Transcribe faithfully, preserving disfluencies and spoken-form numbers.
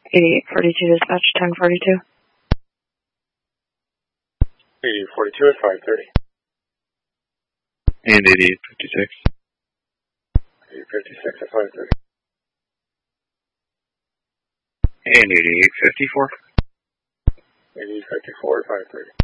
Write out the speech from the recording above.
eighty-eight forty-two dispatch, ten forty-two. eighty-eight forty-two at five thirty. And eighty-eight fifty-six. eighty-eight fifty-six at five thirty. And eighty-eight fifty-four. eighty-eight fifty-four at five thirty.